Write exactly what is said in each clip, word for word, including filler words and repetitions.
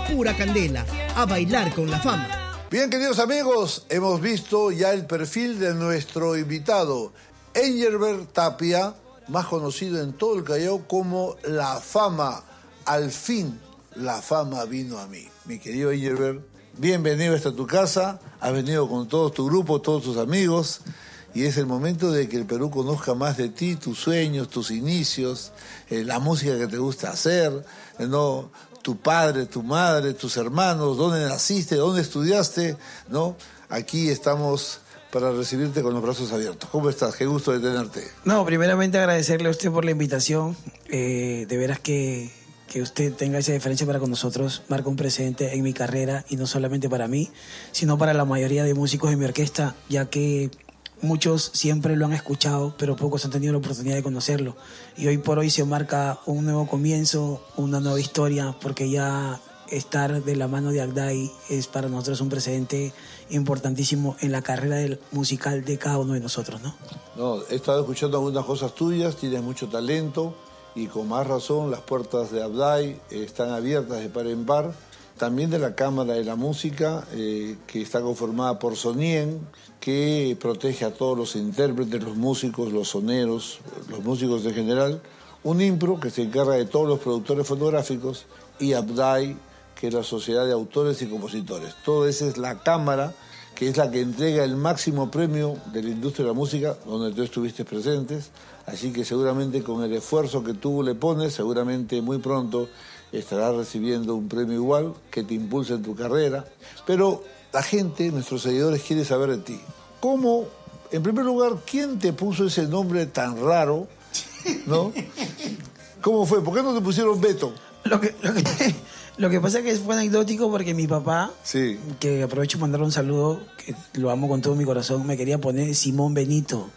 pura candela. A bailar con la fama. Bien, queridos amigos, hemos visto ya el perfil de nuestro invitado, Engelbert Tapia, más conocido en todo el Callao como La Fama. Al fin, la fama vino a mí. Mi querido Engelbert, bienvenido hasta tu casa. Has venido con todo tu grupo, todos tus amigos. Y es el momento de que el Perú conozca más de ti, tus sueños, tus inicios, eh, la música que te gusta hacer, eh, ¿no? Tu padre, tu madre, tus hermanos, dónde naciste, dónde estudiaste, ¿no? Aquí estamos para recibirte con los brazos abiertos. ¿Cómo estás? Qué gusto de tenerte. No, primeramente agradecerle a usted por la invitación. Eh, de veras que, que usted tenga esa diferencia para con nosotros marca un precedente en mi carrera, y no solamente para mí, sino para la mayoría de músicos de mi orquesta, ya que muchos siempre lo han escuchado, pero pocos han tenido la oportunidad de conocerlo. Y hoy por hoy se marca un nuevo comienzo, una nueva historia, porque ya estar de la mano de Agday es para nosotros un precedente importantísimo en la carrera del musical de cada uno de nosotros, ¿no? No, he estado escuchando algunas cosas tuyas, tienes mucho talento y con más razón las puertas de Agday están abiertas de par en par. También de la Cámara de la Música, eh, que está conformada por SONIEN, que protege a todos los intérpretes, los músicos, los soneros, los músicos en general. UNIMPRO, que se encarga de todos los productores fonográficos. Y Agday, que es la Sociedad de Autores y Compositores. Toda esa es la Cámara, que es la que entrega el máximo premio de la industria de la música, donde tú estuviste presentes. Así que seguramente con el esfuerzo que tú le pones, seguramente muy pronto estarás recibiendo un premio igual que te impulse en tu carrera. Pero la gente, nuestros seguidores, quiere saber de ti. ¿Cómo, en primer lugar, quién te puso ese nombre tan raro, ¿no? ¿Cómo fue? ¿Por qué no te pusieron Beto? Lo que, lo que, lo que pasa es que fue anecdótico porque mi papá, sí, que aprovecho para mandarle un saludo, que lo amo con todo mi corazón, me quería poner Simón Benito.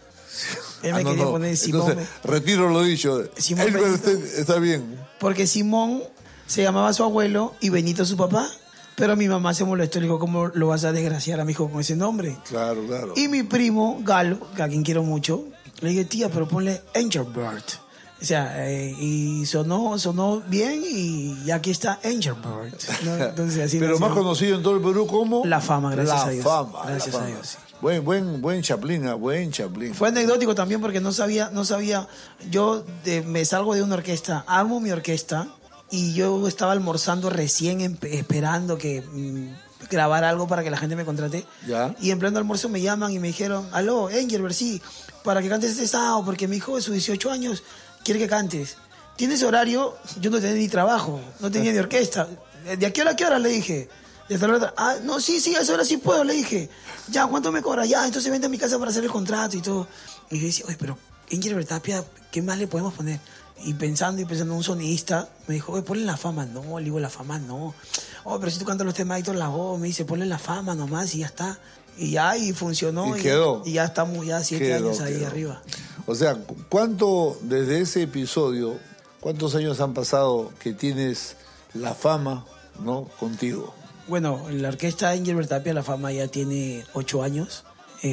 Él me ah, no, quería no. poner Simón. Entonces, retiro lo dicho. Simón Él Benito, está, está bien. Porque Simón se llamaba su abuelo y Benito su papá. Pero mi mamá se molestó y le dijo, ¿cómo lo vas a desgraciar a mi hijo con ese nombre? Claro, claro. Y mi primo, Galo, que a quien quiero mucho, le dije, tía, pero ponle Engelbert. O sea, eh, y sonó, sonó bien y aquí está Engelbert, ¿no? Entonces, así pero más conocido en todo el Perú como... La Fama, gracias la a Dios. Fama, gracias la fama. a Dios, sí. Buen, buen, buen chaplín, ¿eh? buen chaplín. Fue anecdótico también porque no sabía, no sabía, yo de, me salgo de una orquesta, armo mi orquesta y yo estaba almorzando recién, en, esperando que mmm, grabar algo para que la gente me contrate. ¿Ya? Y en pleno almuerzo me llaman y me dijeron, aló, Engelbert, sí, para que cantes este sábado, porque mi hijo de sus dieciocho años quiere que cantes. ¿Tienes horario? Yo no tenía ni trabajo, no tenía ni orquesta. ¿De a qué hora a qué hora? Le dije. De esta hora, ah, no, sí, sí, a esa hora sí puedo, le dije. Ya, ¿cuánto me cobra? Ya, entonces vente a mi casa para hacer el contrato y todo. Y yo decía, oye, pero Engelbert Tapia, ¿qué más le podemos poner? Y pensando y pensando, un sonidista me dijo, oye, ponle La Fama. No, le digo, La Fama no. Oh, pero si tú cantas los temas de Héctor Lavoe, me dice, ponle La Fama nomás y ya está. Y ya, y funcionó. Y quedó. Y, y ya estamos ya siete quedó, años ahí quedó. arriba. O sea, ¿cuánto, desde ese episodio, cuántos años han pasado que tienes La Fama, ¿no?, contigo? Bueno, la orquesta Engelbert Tapia, La Fama, ya tiene ocho años.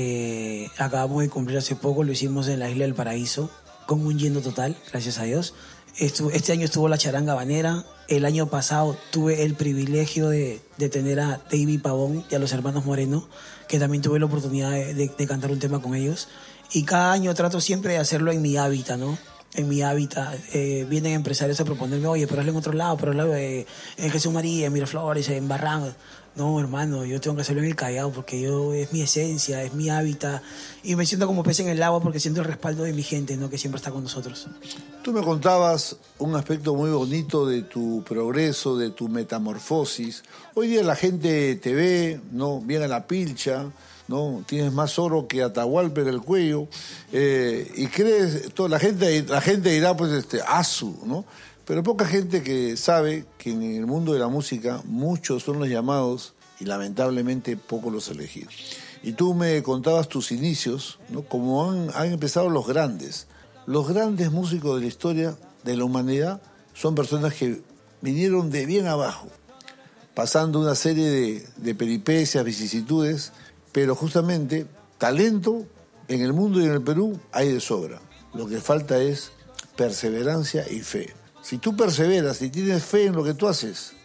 Eh, acabamos de cumplir hace poco, lo hicimos en la Isla del Paraíso, con un lleno total, gracias a Dios. Estu- este año estuvo la Charanga Habanera. El año pasado tuve el privilegio de, de tener a David Pavón y a los hermanos Moreno, que también tuve la oportunidad de, de, de cantar un tema con ellos. Y cada año trato siempre de hacerlo en mi hábitat, ¿no? En mi hábitat. Eh, vienen empresarios a proponerme, oye, pero hazlo en otro lado, pero hazlo eh, en Jesús María, en Miraflores, en Barranco. No, hermano, yo tengo que hacerlo en el Callao porque yo es mi esencia, es mi hábitat. Y me siento como pez en el agua porque siento el respaldo de mi gente, ¿no?, que siempre está con nosotros. Tú me contabas un aspecto muy bonito de tu progreso, de tu metamorfosis. Hoy día la gente te ve, ¿no?, bien a la pilcha, ¿no? Tienes más oro que Atahualpa en el cuello, eh, y crees, toda la gente, la gente dirá, pues, este, asu, ¿no? Pero poca gente que sabe que en el mundo de la música muchos son los llamados y lamentablemente pocos los elegidos. Y tú me contabas tus inicios, ¿no?, como han, han empezado los grandes. Los grandes músicos de la historia de la humanidad son personas que vinieron de bien abajo, pasando una serie de, de peripecias, vicisitudes, pero justamente talento en el mundo y en el Perú hay de sobra. Lo que falta es perseverancia y fe. Si tú perseveras y tienes fe en lo que tú haces,